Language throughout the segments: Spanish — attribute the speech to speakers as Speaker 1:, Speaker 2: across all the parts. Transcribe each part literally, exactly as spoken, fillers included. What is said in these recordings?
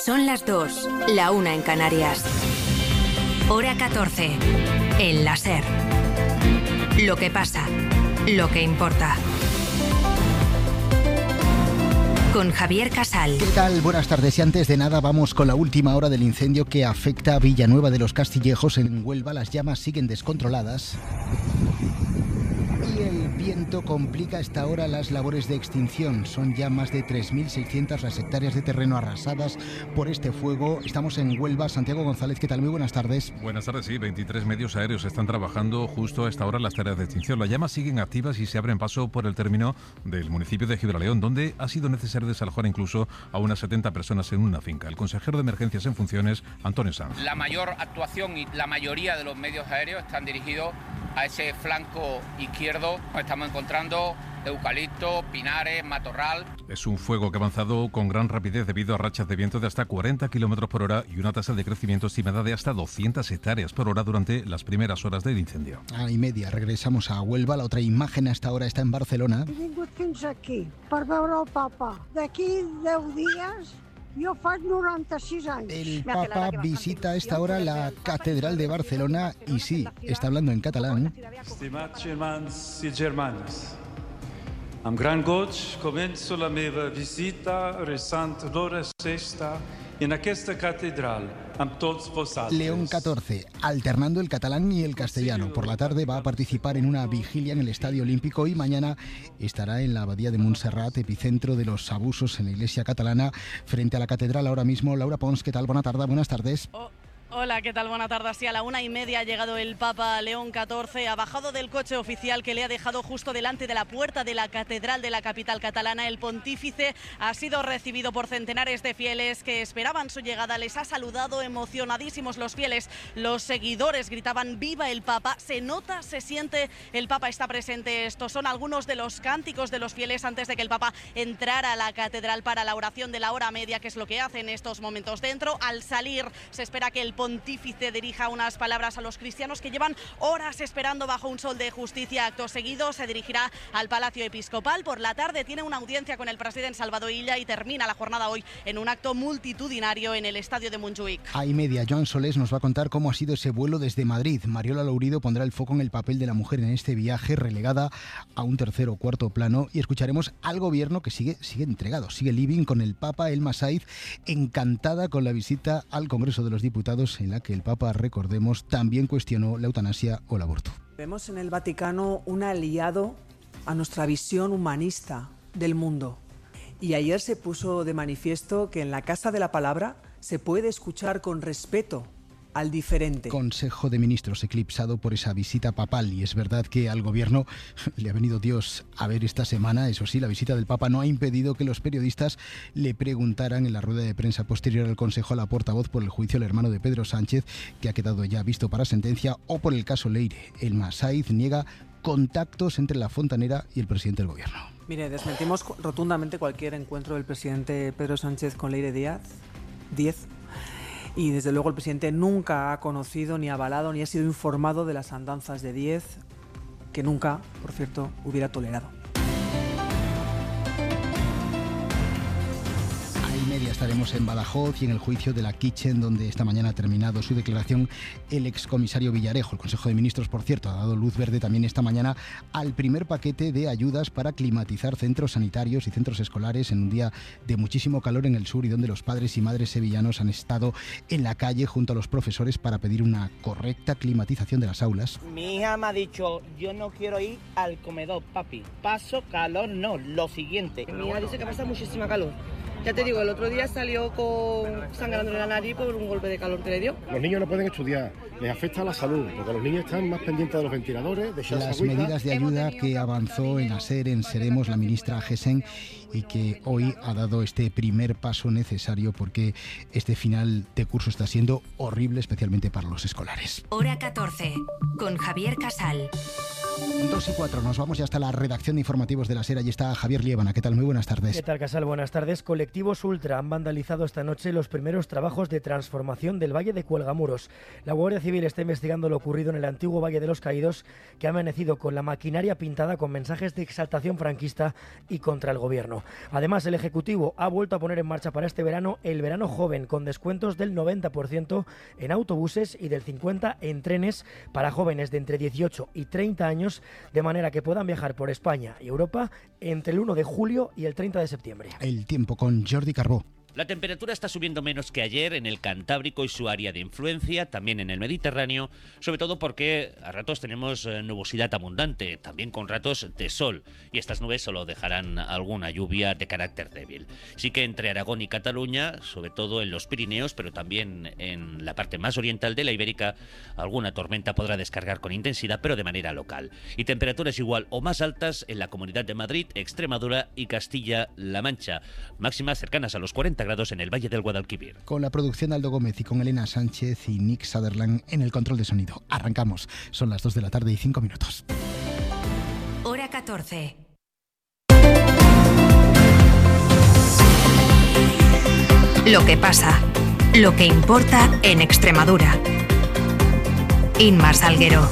Speaker 1: Son las dos, la una en Canarias. Hora catorce. El la SER. Lo que pasa, lo que importa. Con Javier Casal.
Speaker 2: ¿Qué tal? Buenas tardes. Y antes de nada vamos con la última hora del incendio que afecta a Villanueva de los Castillejos en Huelva. Las llamas siguen descontroladas. Y el viento complica a esta hora las labores de extinción. Son ya más de tres mil seiscientas las hectáreas de terreno arrasadas por este fuego. Estamos en Huelva. Santiago González, ¿qué tal? Muy buenas tardes.
Speaker 3: Buenas tardes, sí. veintitrés medios aéreos están trabajando justo a esta hora en las tareas de extinción. Las llamas siguen activas y se abren paso por el término del municipio de Gibraleón, donde ha sido necesario desalojar incluso a unas setenta personas en una finca. El consejero de emergencias en funciones, Antonio Sanz.
Speaker 4: La mayor actuación y la mayoría de los medios aéreos están dirigidos a ese flanco izquierdo. Estamos encontrando eucalipto, pinares, matorral.
Speaker 3: Es un fuego que ha avanzado con gran rapidez debido a rachas de viento de hasta cuarenta kilómetros por hora y una tasa de crecimiento estimada de hasta doscientas hectáreas por hora durante las primeras horas del incendio.
Speaker 2: A y media regresamos a Huelva. La otra imagen hasta ahora está en Barcelona.
Speaker 5: He vingut fins aquí per veure el papa. D'aquí deu dies... Yo faig noranta-sis años.
Speaker 2: El Papa visita a esta hora la Catedral de Barcelona y sí, está hablando en catalán.
Speaker 6: Estimats germans i germanes, amb gran goig començo la meva visita resant l'hora sexta en aquesta catedral amb tots vosaltres.
Speaker 2: León catorce, alternando el catalán y el castellano. Por la tarde va a participar en una vigilia en el Estadio Olímpico y mañana estará en la Abadía de Montserrat, epicentro de los abusos en la Iglesia catalana, frente a la catedral ahora mismo. Laura Pons, ¿qué tal? Buena tarde, buenas tardes.
Speaker 7: Oh. Hola, ¿qué tal? Buenas tardes. Sí, a la una y media ha llegado el Papa León catorce, ha bajado del coche oficial que le ha dejado justo delante de la puerta de la catedral de la capital catalana. El pontífice ha sido recibido por centenares de fieles que esperaban su llegada. Les ha saludado emocionadísimos los fieles. Los seguidores gritaban ¡Viva el Papa! Se nota, se siente, el Papa está presente. Estos son algunos de los cánticos de los fieles antes de que el Papa entrara a la catedral para la oración de la hora media, que es lo que hace en estos momentos dentro. Al salir se espera que el pontífice dirija unas palabras a los cristianos que llevan horas esperando bajo un sol de justicia. Acto seguido se dirigirá al Palacio Episcopal. Por la tarde tiene una audiencia con el presidente Salvador Illa y termina la jornada hoy en un acto multitudinario en el estadio de Montjuïc.
Speaker 2: A y media, Joan Solés nos va a contar cómo ha sido ese vuelo desde Madrid. Mariola Lourido pondrá el foco en el papel de la mujer en este viaje, relegada a un tercer o cuarto plano, y escucharemos al gobierno que sigue, sigue entregado, sigue living con el Papa. Elma Saiz, encantada con la visita al Congreso de los Diputados, en la que el Papa, recordemos, también cuestionó la eutanasia o el aborto.
Speaker 8: Vemos en el Vaticano un aliado a nuestra visión humanista del mundo. Y ayer se puso de manifiesto que en la Casa de la Palabra se puede escuchar con respeto al diferente.
Speaker 2: Consejo de Ministros eclipsado por esa visita papal, y es verdad que al gobierno le ha venido Dios a ver esta semana. Eso sí, la visita del Papa no ha impedido que los periodistas le preguntaran en la rueda de prensa posterior al Consejo a la portavoz por el juicio al hermano de Pedro Sánchez, que ha quedado ya visto para sentencia, o por el caso Leire. Elma Saiz niega contactos entre la fontanera y el presidente del gobierno.
Speaker 8: Mire, desmentimos rotundamente cualquier encuentro del presidente Pedro Sánchez con Leire Díaz, Díez. Y desde luego el presidente nunca ha conocido, ni avalado, ni ha sido informado de las andanzas de Díez, que nunca, por cierto, hubiera tolerado.
Speaker 2: Media estaremos en Badajoz y en el juicio de la Kitchen, donde esta mañana ha terminado su declaración el excomisario Villarejo. El Consejo de Ministros, por cierto, ha dado luz verde también esta mañana al primer paquete de ayudas para climatizar centros sanitarios y centros escolares en un día de muchísimo calor en el sur, y donde los padres y madres sevillanos han estado en la calle junto a los profesores para pedir una correcta climatización de las aulas.
Speaker 9: Mi hija me ha dicho, yo no quiero ir al comedor, papi. Paso calor, no, lo siguiente.
Speaker 10: Mi hija dice que pasa muchísima calor. Ya te digo, el otro día salió con sangrándole la nariz por un golpe de calor que le dio.
Speaker 11: Los niños no pueden estudiar, les afecta la salud, porque los niños están más pendientes de los ventiladores, de
Speaker 2: las medidas de ayuda que avanzó en ASER, en Seremos, la ministra Gesen, y que hoy ha dado este primer paso necesario, porque este final de curso está siendo horrible, especialmente para los escolares.
Speaker 1: Hora catorce, con Javier Casal.
Speaker 2: dos y cuatro, nos vamos ya hasta la redacción de informativos de la SER. Allí está Javier Liébana. ¿Qué tal? Muy buenas tardes.
Speaker 12: ¿Qué tal, Casal? Buenas tardes. Colectivo colectivos ultra han vandalizado esta noche los primeros trabajos de transformación del Valle de Cuelgamuros. La Guardia Civil está investigando lo ocurrido en el antiguo Valle de los Caídos, que ha amanecido con la maquinaria pintada con mensajes de exaltación franquista y contra el gobierno. Además, el Ejecutivo ha vuelto a poner en marcha para este verano el verano joven, con descuentos del noventa por ciento en autobuses y del cincuenta por ciento en trenes para jóvenes de entre dieciocho y treinta años, de manera que puedan viajar por España y Europa entre el uno de julio y el treinta de septiembre.
Speaker 2: El tiempo con Jordi Carbó.
Speaker 13: La temperatura está subiendo menos que ayer en el Cantábrico y su área de influencia, también en el Mediterráneo, sobre todo porque a ratos tenemos nubosidad abundante, también con ratos de sol, y estas nubes solo dejarán alguna lluvia de carácter débil. Sí que entre Aragón y Cataluña, sobre todo en los Pirineos, pero también en la parte más oriental de la Ibérica, alguna tormenta podrá descargar con intensidad, pero de manera local. Y temperaturas igual o más altas en la Comunidad de Madrid, Extremadura y Castilla-La Mancha, máximas cercanas a los cuarenta grados en el Valle del Guadalquivir.
Speaker 2: Con la producción de Aldo Gómez y con Elena Sánchez y Nick Sutherland en el control de sonido. Arrancamos. Son las dos de la tarde y cinco minutos.
Speaker 1: Hora catorce. Lo que pasa, lo que importa en Extremadura. Inma Salguero.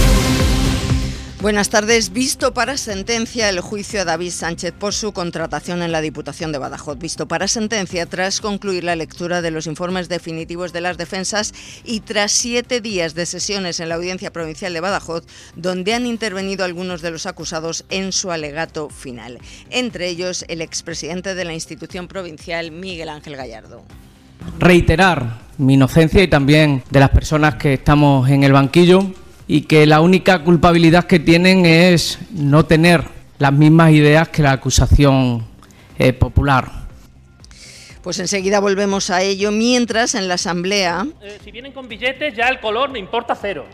Speaker 14: Buenas tardes. Visto para sentencia el juicio a David Sánchez por su contratación en la Diputación de Badajoz. Visto para sentencia tras concluir la lectura de los informes definitivos de las defensas y tras siete días de sesiones en la Audiencia Provincial de Badajoz, donde han intervenido algunos de los acusados en su alegato final. Entre ellos, el expresidente de la institución provincial, Miguel Ángel Gallardo.
Speaker 15: Reiterar mi inocencia y también de las personas que estamos en el banquillo, y que la única culpabilidad que tienen es no tener las mismas ideas que la acusación eh, popular.
Speaker 14: Pues enseguida volvemos a ello, mientras en la Asamblea...
Speaker 16: Eh, si vienen con billetes, ya el color me importa cero.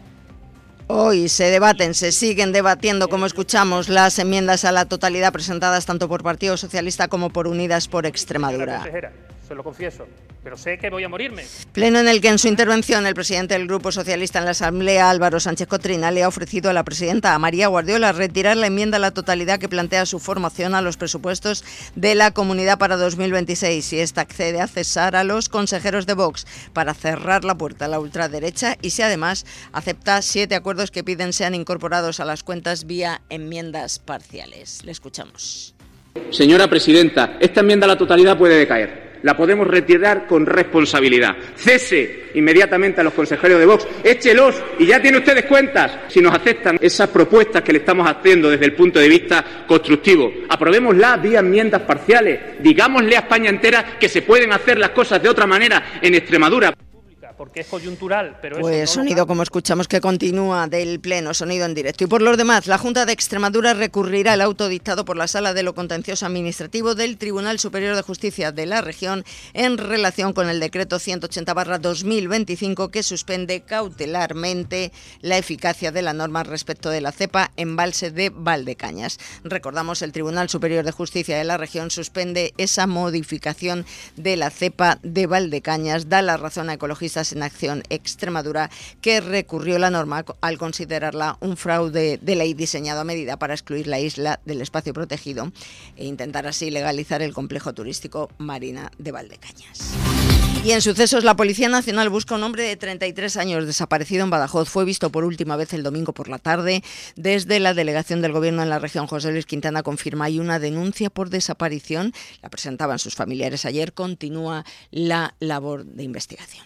Speaker 14: Hoy se debaten, se siguen debatiendo, como escuchamos, las enmiendas a la totalidad presentadas tanto por Partido Socialista como por Unidas por Extremadura.
Speaker 16: Se lo confieso, pero sé que voy a morirme.
Speaker 14: Pleno en el que en su intervención el presidente del Grupo Socialista en la Asamblea, Álvaro Sánchez Cotrina, le ha ofrecido a la presidenta, a María Guardiola, retirar la enmienda a la totalidad que plantea su formación a los presupuestos de la Comunidad para dos mil veintiséis, y esta accede a cesar a los consejeros de Vox para cerrar la puerta a la ultraderecha, y si además acepta siete acuerdos que piden sean incorporados a las cuentas vía enmiendas parciales. Le escuchamos.
Speaker 17: Señora presidenta, esta enmienda a la totalidad puede decaer. La podemos retirar con responsabilidad. Cese inmediatamente a los consejeros de Vox, échelos y ya tiene ustedes cuentas. Si nos aceptan esas propuestas que le estamos haciendo desde el punto de vista constructivo, aprobémoslas vía enmiendas parciales. Digámosle a España entera que se pueden hacer las cosas de otra manera en Extremadura.
Speaker 16: Porque es coyuntural, pero
Speaker 14: pues
Speaker 16: eso no
Speaker 14: sonido, como escuchamos, que continúa del Pleno, sonido en directo. Y por lo demás, la Junta de Extremadura recurrirá al auto dictado por la Sala de lo Contencioso Administrativo del Tribunal Superior de Justicia de la región en relación con el decreto ciento ochenta barra dos mil veinticinco que suspende cautelarmente la eficacia de la norma respecto de la cepa embalse de Valdecañas. Recordamos, el Tribunal Superior de Justicia de la región suspende esa modificación de la cepa de Valdecañas, da la razón a ecologistas en Acción Extremadura, que recurrió la norma al considerarla un fraude de ley diseñado a medida para excluir la isla del espacio protegido e intentar así legalizar el complejo turístico Marina de Valdecañas. Y en sucesos, la Policía Nacional busca a un hombre de treinta y tres años desaparecido en Badajoz. Fue visto por última vez el domingo por la tarde. Desde la delegación del Gobierno en la región, José Luis Quintana confirma hay una denuncia por desaparición. La presentaban sus familiares ayer. Continúa la labor de investigación.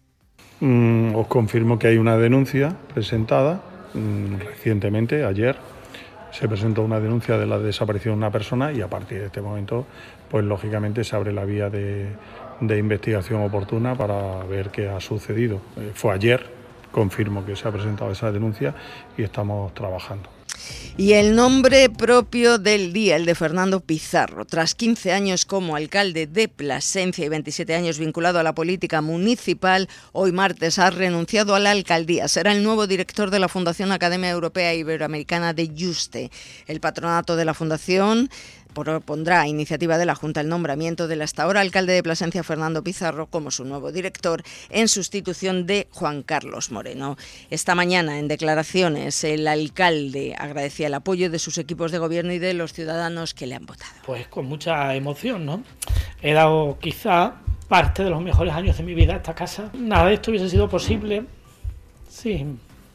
Speaker 18: Mm, os confirmo que hay una denuncia presentada mm, recientemente, ayer. Se presentó una denuncia de la desaparición de una persona y a partir de este momento, pues lógicamente se abre la vía de, de investigación oportuna para ver qué ha sucedido. Eh, fue ayer, confirmo que se ha presentado esa denuncia y estamos trabajando.
Speaker 14: Y el nombre propio del día, el de Fernando Pizarro. Tras quince años como alcalde de Plasencia y veintisiete años vinculado a la política municipal, hoy martes ha renunciado a la alcaldía. Será el nuevo director de la Fundación Academia Europea Iberoamericana de Yuste. El patronato de la Fundación propondrá a iniciativa de la Junta el nombramiento del hasta ahora alcalde de Plasencia, Fernando Pizarro, como su nuevo director, en sustitución de Juan Carlos Moreno. Esta mañana, en declaraciones, el alcalde agradecía el apoyo de sus equipos de gobierno y de los ciudadanos que le han votado.
Speaker 19: Pues con mucha emoción, ¿no? he dado quizá parte de los mejores años de mi vida a esta casa. Nada de esto hubiese sido posible. Sí.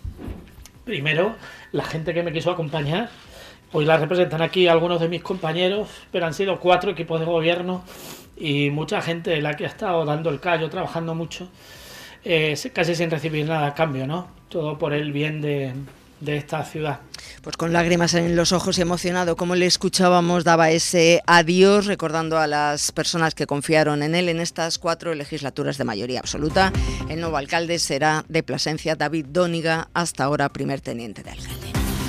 Speaker 19: Primero, la gente que me quiso acompañar. Hoy la representan aquí algunos de mis compañeros, pero han sido cuatro equipos de gobierno y mucha gente la que ha estado dando el callo, trabajando mucho, eh, casi sin recibir nada a cambio, ¿no? Todo por el bien de, de esta ciudad.
Speaker 14: Pues con lágrimas en los ojos y emocionado, como le escuchábamos, daba ese adiós recordando a las personas que confiaron en él en estas cuatro legislaturas de mayoría absoluta. El nuevo alcalde será de Plasencia, David Dóniga, hasta ahora primer teniente de alcalde.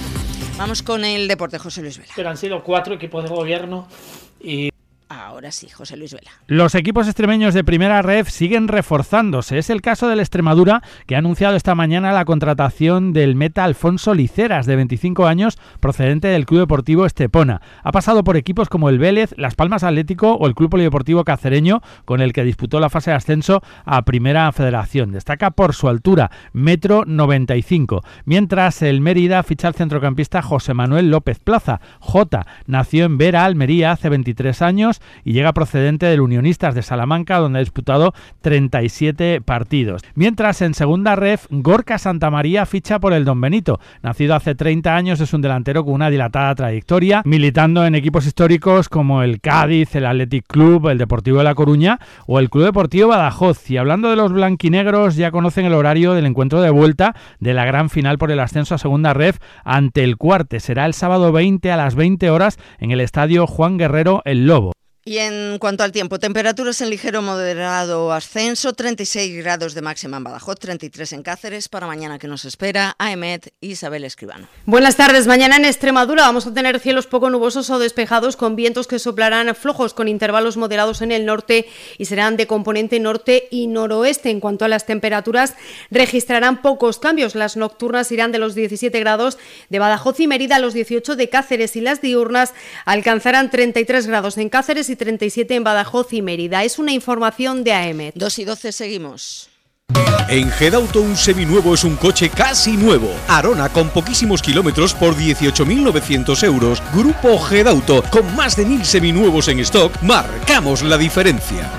Speaker 14: Vamos con el deporte, José Luis Vela.
Speaker 19: Pero han sido cuatro equipos de gobierno y...
Speaker 14: Ahora sí, José Luis Vela.
Speaker 20: Los equipos extremeños de Primera Ref siguen reforzándose. Es el caso del Extremadura, que ha anunciado esta mañana la contratación del meta Alfonso Liceras, de veinticinco años, procedente del Club Deportivo Estepona. Ha pasado por equipos como el Vélez, Las Palmas Atlético o el Club Polideportivo Cacereño, con el que disputó la fase de ascenso a Primera Federación. Destaca por su altura, metro noventa y cinco. Mientras el Mérida ficha al centrocampista José Manuel López Plaza. Jota nació en Vera, Almería, hace veintitrés años y llega procedente del Unionistas de Salamanca, donde ha disputado treinta y siete partidos. Mientras en Segunda Ref, Gorka Santamaría ficha por el Don Benito. Nacido hace treinta años, es un delantero con una dilatada trayectoria, militando en equipos históricos como el Cádiz, el Athletic Club, el Deportivo de La Coruña o el Club Deportivo Badajoz. Y hablando de los blanquinegros, ya conocen el horario del encuentro de vuelta de la gran final por el ascenso a Segunda Ref ante el Cuarte. Será el sábado veinte a las veinte horas en el estadio Juan Guerrero El Lobo.
Speaker 14: Y en cuanto al tiempo, temperaturas en ligero moderado ascenso, treinta y seis grados de máxima en Badajoz, treinta y tres en Cáceres. Para mañana, que nos espera, A E M E T, Isabel Escribano.
Speaker 21: Buenas tardes. Mañana en Extremadura vamos a tener cielos poco nubosos o despejados, con vientos que soplarán flojos con intervalos moderados en el norte y serán de componente norte y noroeste. En cuanto a las temperaturas, registrarán pocos cambios. Las nocturnas irán de los diecisiete grados de Badajoz y Mérida a los dieciocho de Cáceres, y las diurnas alcanzarán treinta y tres grados en Cáceres y treinta y siete en Badajoz y Mérida. Es una información de A E M E T.
Speaker 14: dos y doce, seguimos.
Speaker 22: En Gedauto un seminuevo es un coche casi nuevo. Arona con poquísimos kilómetros por dieciocho mil novecientos euros. Grupo Gedauto, con más de mil seminuevos en stock, marcamos la diferencia.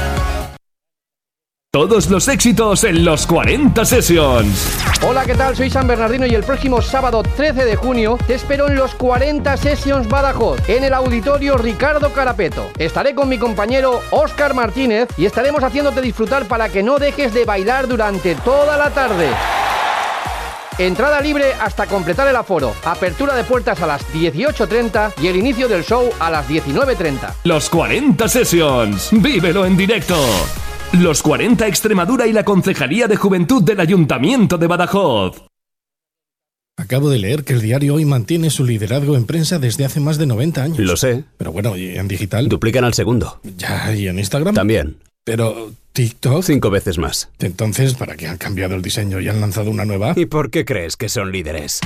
Speaker 23: Todos los éxitos en los cuarenta Sessions.
Speaker 24: Hola, ¿qué tal? Soy San Bernardino y el próximo sábado trece de junio te espero en los cuarenta Sessions Badajoz, en el auditorio Ricardo Carapeto. Estaré con mi compañero Óscar Martínez y estaremos haciéndote disfrutar para que no dejes de bailar durante toda la tarde. Entrada libre hasta completar el aforo. Apertura de puertas a las dieciocho treinta y el inicio del show a las diecinueve treinta.
Speaker 23: Los cuarenta Sessions. Vívelo en directo. Los cuarenta Extremadura y la Concejalía de Juventud del Ayuntamiento de Badajoz.
Speaker 25: Acabo de leer que el diario Hoy mantiene su liderazgo en prensa desde hace más de noventa años.
Speaker 26: Lo sé.
Speaker 25: Pero bueno, ¿y en digital?
Speaker 26: Duplican al segundo.
Speaker 25: Ya, ¿y en Instagram?
Speaker 26: También.
Speaker 25: Pero TikTok...
Speaker 26: Cinco veces más.
Speaker 25: Entonces, ¿para qué han cambiado el diseño y han lanzado una nueva?
Speaker 26: ¿Y por qué crees que son líderes?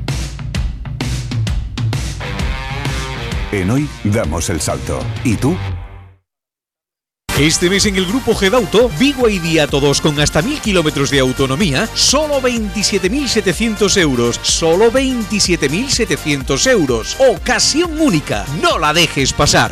Speaker 27: En Hoy damos el salto. ¿Y tú?
Speaker 22: Este mes en el Grupo Gedauto, Vigo y Diato dos con hasta mil kilómetros de autonomía, solo veintisiete mil setecientos euros. Solo veintisiete mil setecientos euros. Ocasión única. No la dejes pasar.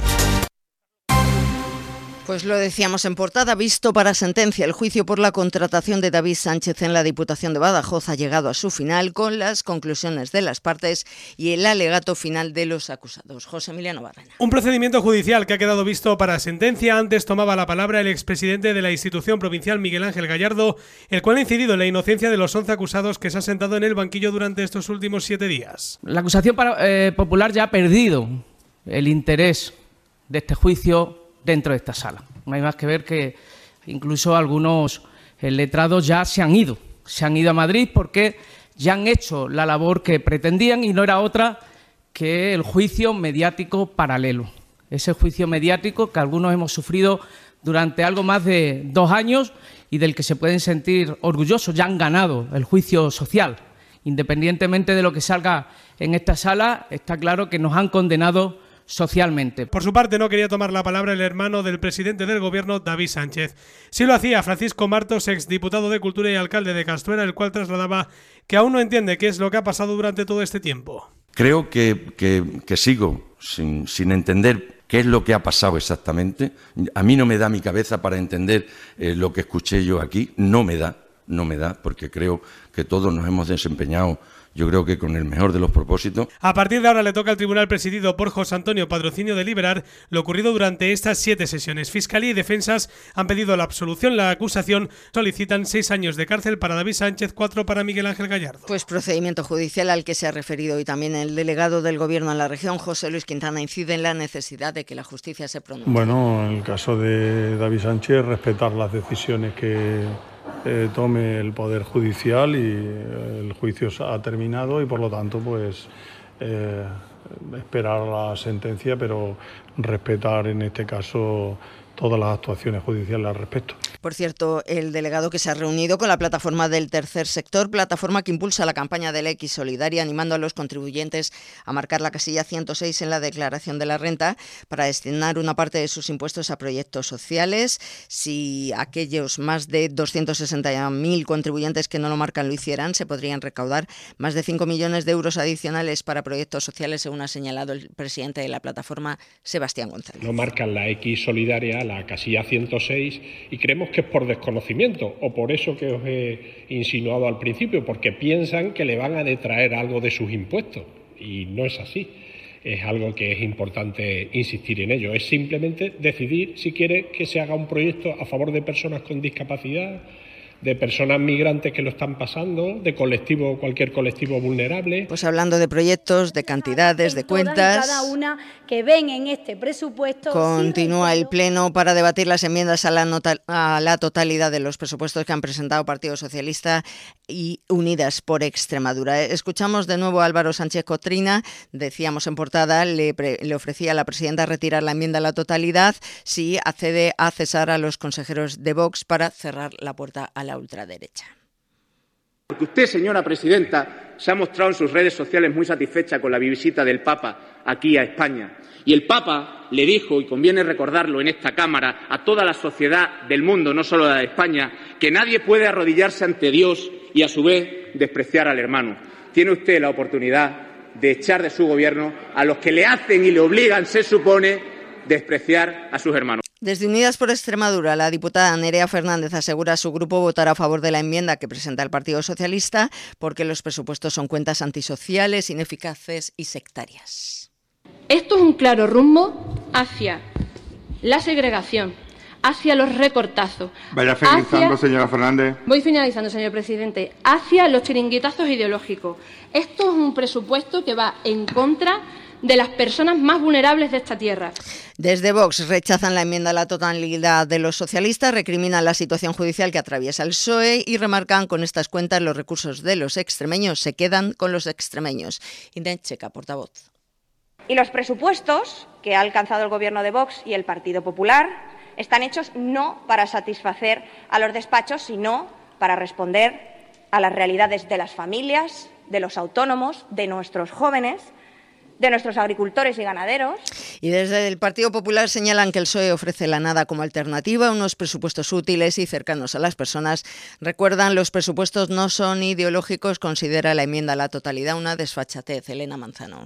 Speaker 14: Pues lo decíamos en portada, visto para sentencia. El juicio por la contratación de David Sánchez en la Diputación de Badajoz ha llegado a su final con las conclusiones de las partes y el alegato final de los acusados. José Emiliano Barrena.
Speaker 28: Un procedimiento judicial que ha quedado visto para sentencia. Antes tomaba la palabra el expresidente de la institución provincial, Miguel Ángel Gallardo, el cual ha incidido en la inocencia de los once acusados que se han sentado en el banquillo durante estos últimos siete días.
Speaker 15: La acusación para, eh, popular ya ha perdido el interés de este juicio dentro de esta sala. No hay más que ver que incluso algunos letrados ya se han ido, se han ido a Madrid porque ya han hecho la labor que pretendían y no era otra que el juicio mediático paralelo. Ese juicio mediático que algunos hemos sufrido durante algo más de dos años y del que se pueden sentir orgullosos. Ya han ganado el juicio social. Independientemente de lo que salga en esta sala, está claro que nos han condenado socialmente.
Speaker 28: Por su parte, no quería tomar la palabra el hermano del presidente del gobierno, David Sánchez. Sí lo hacía Francisco Martos, exdiputado de Cultura y alcalde de Castuera, el cual trasladaba que aún no entiende qué es lo que ha pasado durante todo este tiempo.
Speaker 29: Creo que, que, que sigo sin, sin entender
Speaker 3: qué es lo que ha pasado exactamente. A mí no me da mi cabeza para entender eh, lo que escuché yo aquí, no me da, no me da, porque creo que todos nos hemos desempeñado, yo creo que con el mejor de los propósitos.
Speaker 28: A partir de ahora le toca al tribunal presidido por José Antonio Patrocinio deliberar lo ocurrido durante estas siete sesiones. Fiscalía y defensas han pedido la absolución. La acusación solicitan seis años de cárcel para David Sánchez, cuatro para Miguel Ángel Gallardo.
Speaker 14: Pues procedimiento judicial al que se ha referido hoy también el delegado del Gobierno en la región, José Luis Quintana, incide en la necesidad de que la justicia se pronuncie.
Speaker 18: Bueno, en el caso de David Sánchez, respetar las decisiones que Eh, tome el Poder Judicial, y el juicio ha terminado y por lo tanto pues eh, esperar la sentencia, pero respetar en este caso todas las actuaciones judiciales al respecto.
Speaker 14: Por cierto, el delegado que se ha reunido con la plataforma del tercer sector, plataforma que impulsa la campaña de la X Solidaria, animando a los contribuyentes a marcar la casilla ciento seis en la declaración de la renta para destinar una parte de sus impuestos a proyectos sociales. Si aquellos más de doscientos sesenta mil contribuyentes que no lo marcan lo hicieran, se podrían recaudar más de cinco millones de euros adicionales para proyectos sociales, según ha señalado el presidente de la plataforma, Sebastián González.
Speaker 4: No marcan la X Solidaria, la casilla ciento seis, y creemos que es por desconocimiento, o por eso que os he insinuado al principio, porque piensan que le van a detraer algo de sus impuestos, y no es así. Es algo que es importante insistir en ello. Es simplemente decidir si quiere que se haga un proyecto a favor de personas con discapacidad, de personas migrantes que lo están pasando, de colectivo, cualquier colectivo vulnerable.
Speaker 14: Pues hablando de proyectos, de cantidades, de cuentas,
Speaker 5: cada una que ven en este presupuesto.
Speaker 14: Continúa el Pleno para debatir las enmiendas a la, nota, a la totalidad de los presupuestos que han presentado Partido Socialista y Unidas por Extremadura. Escuchamos de nuevo a Álvaro Sánchez Cotrina. Decíamos en portada, le, pre, le ofrecía a la presidenta retirar la enmienda a la totalidad si accede a cesar a los consejeros de Vox para cerrar la puerta a la ultraderecha.
Speaker 17: Porque usted, señora presidenta, se ha mostrado en sus redes sociales muy satisfecha con la visita del Papa aquí a España. Y el Papa le dijo, y conviene recordarlo en esta Cámara, a toda la sociedad del mundo, no solo la de España, que nadie puede arrodillarse ante Dios y a su vez despreciar al hermano. Tiene usted la oportunidad de echar de su gobierno a los que le hacen y le obligan, se supone, despreciar a sus hermanos.
Speaker 14: Desde Unidas por Extremadura, la diputada Nerea Fernández asegura su grupo votará a favor de la enmienda que presenta el Partido Socialista porque los presupuestos son cuentas antisociales, ineficaces y sectarias.
Speaker 6: Esto es un claro rumbo hacia la segregación, hacia los recortazos.
Speaker 7: Vaya finalizando,
Speaker 6: hacia...
Speaker 7: señora Fernández.
Speaker 6: Voy finalizando, señor presidente. Hacia los chiringuitazos ideológicos. Esto es un presupuesto que va en contra de las personas más vulnerables de esta tierra.
Speaker 14: Desde Vox rechazan la enmienda a la totalidad de los socialistas, recriminan la situación judicial que atraviesa el P S O E y remarcan con estas cuentas los recursos de los extremeños se quedan con los extremeños. Inés Checa, portavoz.
Speaker 8: Y los presupuestos que ha alcanzado el Gobierno de Vox y el Partido Popular están hechos no para satisfacer a los despachos, sino para responder a las realidades de las familias, de los autónomos, de nuestros jóvenes, de nuestros agricultores y ganaderos.
Speaker 14: Y desde el Partido Popular señalan que el P S O E ofrece la nada como alternativa, unos presupuestos útiles y cercanos a las personas. Recuerdan, los presupuestos no son ideológicos, considera la enmienda a la totalidad una desfachatez. Elena Manzano.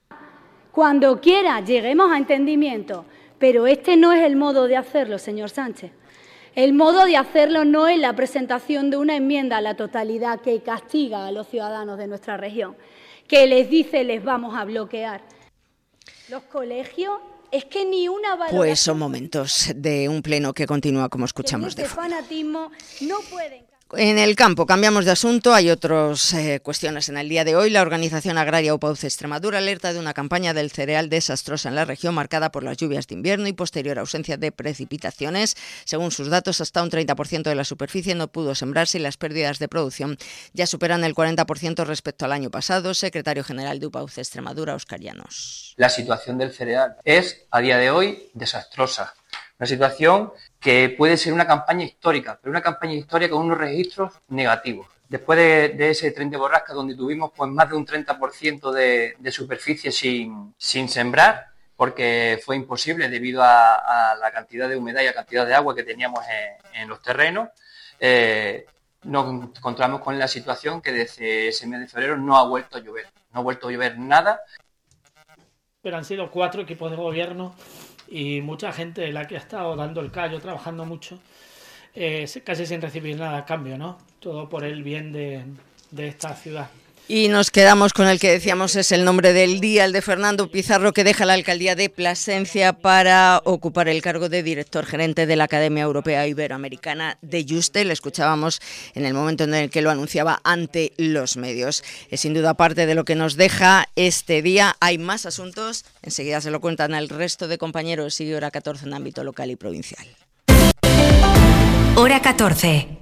Speaker 5: Cuando quiera lleguemos a entendimiento, pero este no es el modo de hacerlo, señor Sánchez. El modo de hacerlo no es la presentación de una enmienda a la totalidad que castiga a los ciudadanos de nuestra región, que les dice les vamos a bloquear. Los colegios, es que ni una valoración...
Speaker 14: Pues son momentos de un pleno que continúa como escuchamos de fondo.
Speaker 5: Fanatismo no pueden...
Speaker 14: En el campo, cambiamos de asunto, hay otras eh, cuestiones en el día de hoy. La organización agraria UPAUCE Extremadura alerta de una campaña del cereal desastrosa en la región marcada por las lluvias de invierno y posterior ausencia de precipitaciones. Según sus datos, hasta un treinta por ciento de la superficie no pudo sembrarse y las pérdidas de producción ya superan el cuarenta por ciento respecto al año pasado. Secretario general de UPAUCE Extremadura, Óscar Llanos.
Speaker 9: La situación del cereal es, a día de hoy, desastrosa. Una situación que puede ser una campaña histórica, pero una campaña histórica con unos registros negativos. Después de, de ese tren de borrasca donde tuvimos pues más de un treinta por ciento de, de superficie sin, sin sembrar, porque fue imposible debido a, a la cantidad de humedad y la cantidad de agua que teníamos en, en los terrenos, eh, nos encontramos con la situación que desde ese mes de febrero no ha vuelto a llover, no ha vuelto a llover nada.
Speaker 19: Pero han sido cuatro equipos de gobierno y mucha gente la que ha estado dando el callo, trabajando mucho, eh, casi sin recibir nada a cambio, ¿no? Todo por el bien de, de esta ciudad.
Speaker 14: Y nos quedamos con el que decíamos es el nombre del día, el de Fernando Pizarro, que deja la alcaldía de Plasencia para ocupar el cargo de director gerente de la Academia Europea Iberoamericana de Juste. Le escuchábamos en el momento en el que lo anunciaba ante los medios. Es sin duda parte de lo que nos deja este día. Hay más asuntos, enseguida se lo cuentan al resto de compañeros. Sigue Hora catorce en ámbito local y provincial.
Speaker 1: Hora catorce.